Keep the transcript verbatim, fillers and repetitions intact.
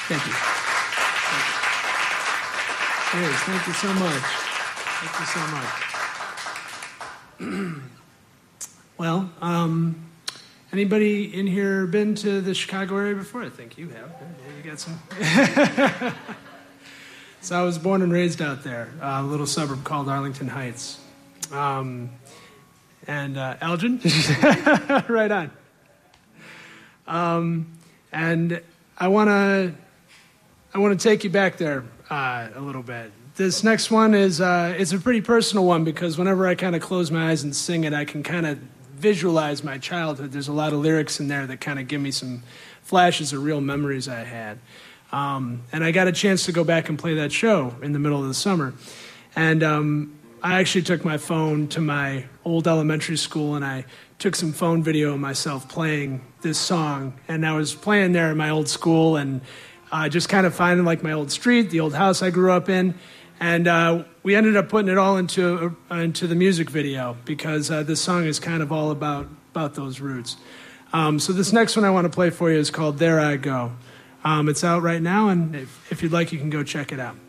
Thank you. Yes, thank you so much. Thank you so much. Well, um, anybody in here been to the Chicago area before? I think you have. You got some. So I was born and raised out there, a little suburb called Arlington Heights. Um, and uh, Elgin, right on. Um, and I want to, I want to take you back there uh, a little bit. This next one is, uh, it's a pretty personal one because whenever I kind of close my eyes and sing it, I can kind of visualize my childhood. There's a lot of lyrics in there that kind of give me some flashes of real memories I had. Um, and I got a chance to go back and play that show in the middle of the summer. And um, I actually took my phone to my old elementary school and I took some phone video of myself playing this song. And I was playing there in my old school and uh, just kind of finding like my old street, the old house I grew up in. And uh, we ended up putting it all into uh, into the music video because uh, this song is kind of all about, about those roots. Um, so this next one I want to play for you is called There I Go. Um, it's out right now, and if, if you'd like, you can go check it out.